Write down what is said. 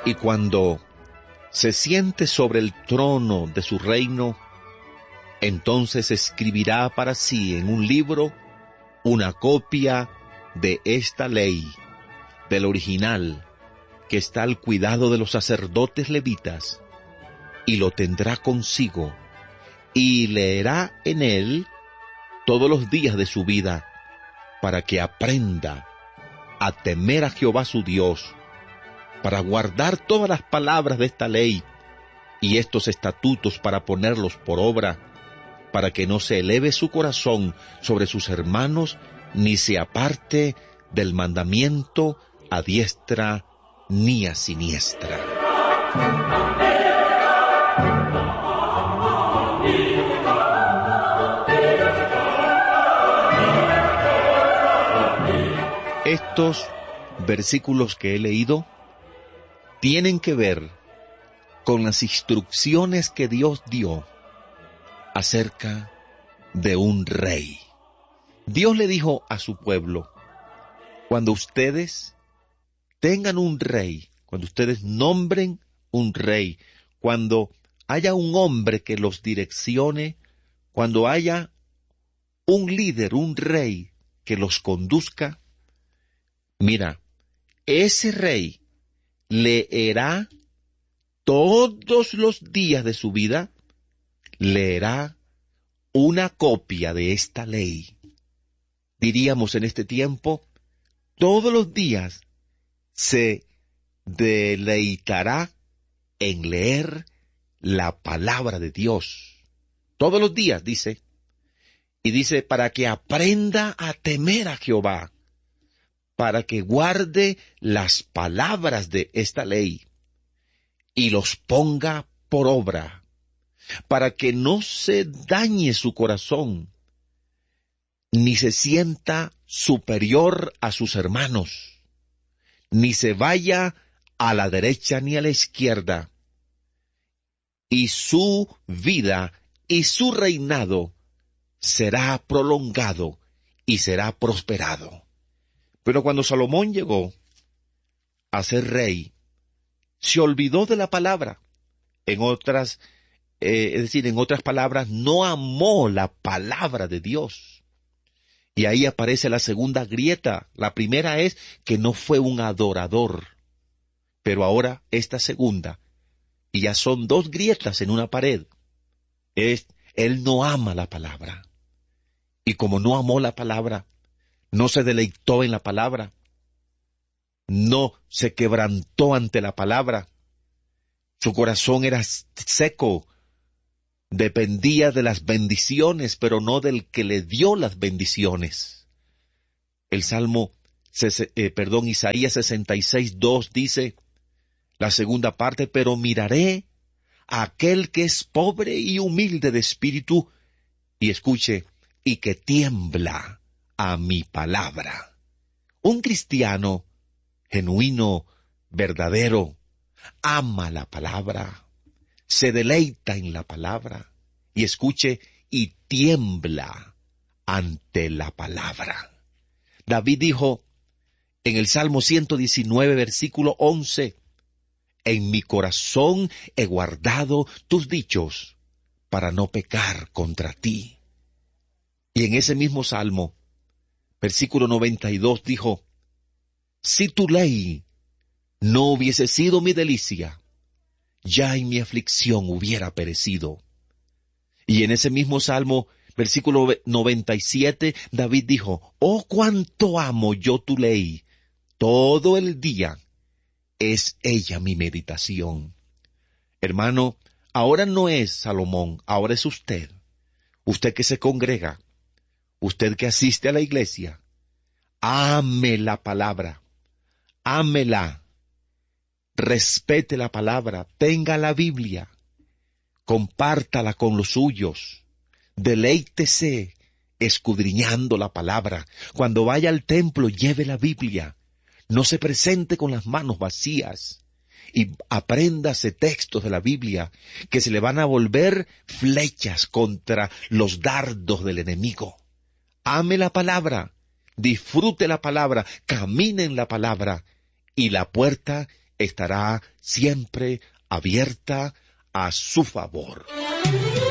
Y cuando se siente sobre el trono de su reino, entonces escribirá para sí en un libro una copia de esta ley, del original, que está al cuidado de los sacerdotes levitas, y lo tendrá consigo, y leerá en él todos los días de su vida, para que aprenda a temer a Jehová su Dios, para guardar todas las palabras de esta ley y estos estatutos, para ponerlos por obra, para que no se eleve su corazón sobre sus hermanos, ni se aparte del mandamiento a diestra ni a siniestra. Estos versículos que he leído tienen que ver con las instrucciones que Dios dio acerca de un rey. Dios le dijo a su pueblo: cuando ustedes tengan un rey, cuando ustedes nombren un rey, cuando haya un hombre que los direccione, cuando haya un líder, un rey que los conduzca, mira, ese rey leerá todos los días de su vida, leerá una copia de esta ley. Diríamos en este tiempo, todos los días se deleitará en leer la palabra de Dios. Todos los días, dice. Y dice, para que aprenda a temer a Jehová, para que guarde las palabras de esta ley y los ponga por obra, para que no se dañe su corazón, ni se sienta superior a sus hermanos, ni se vaya a la derecha ni a la izquierda, y su vida y su reinado será prolongado y será prosperado. Pero cuando Salomón llegó a ser rey, se olvidó de la palabra. En otras palabras, no amó la palabra de Dios. Y ahí aparece la segunda grieta. La primera es que no fue un adorador. Pero ahora esta segunda, y ya son dos grietas en una pared, él no ama la palabra. Y como no amó la palabra, no se deleitó en la palabra, no se quebrantó ante la palabra, su corazón era seco, dependía de las bendiciones, pero no del que le dio las bendiciones. El Isaías 66:2 dice, la segunda parte, pero miraré a aquel que es pobre y humilde de espíritu, y escuche, y que tiembla a mi palabra. Un cristiano genuino, verdadero, ama la palabra, se deleita en la palabra, y escuche, y tiembla ante la palabra. David dijo en el Salmo 119, versículo 11, en mi corazón he guardado tus dichos para no pecar contra ti. Y en ese mismo Salmo, versículo 92, dijo, si tu ley no hubiese sido mi delicia, ya en mi aflicción hubiera perecido. Y en ese mismo Salmo, versículo 97, David dijo, oh, cuánto amo yo tu ley, todo el día es ella mi meditación. Hermano, ahora no es Salomón, ahora es usted. Usted que se congrega, usted que asiste a la iglesia, ame la palabra, ámela, respete la palabra, tenga la Biblia, compártala con los suyos, deleítese escudriñando la palabra. Cuando vaya al templo, lleve la Biblia, no se presente con las manos vacías, y apréndase textos de la Biblia que se le van a volver flechas contra los dardos del enemigo. Ame la palabra, disfrute la palabra, camine en la palabra, y la puerta estará siempre abierta a su favor.